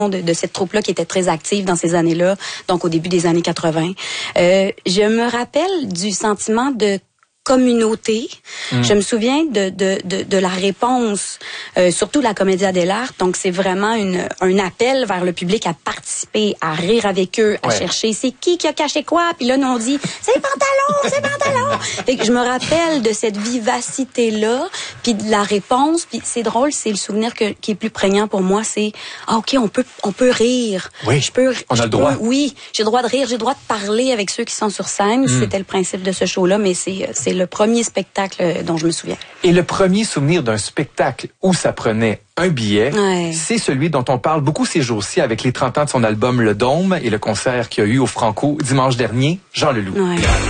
de cette troupe-là qui était très active dans ces années-là, donc au début des années 80. Je me rappelle du sentiment de communauté. Je me souviens de la réponse, surtout la Commedia dell'arte. Donc, c'est vraiment un appel vers le public à participer, à rire avec eux, à chercher c'est qui a caché quoi. Puis là, nous, on dit c'est Pantalon. Fait que je me rappelle de cette vivacité-là, puis de la réponse. Puis c'est drôle, c'est le souvenir qui est plus prégnant pour moi. C'est ok, on peut rire. Oui, on a le droit. Oui, j'ai le droit de rire, j'ai le droit de parler avec ceux qui sont sur scène. C'était le principe de ce show-là, mais c'est le premier spectacle dont je me souviens. Et le premier souvenir d'un spectacle où ça prenait un billet, c'est celui dont on parle beaucoup ces jours-ci avec les 30 ans de son album Le Dôme et le concert qu'il y a eu au Franco dimanche dernier, Jean Leloup.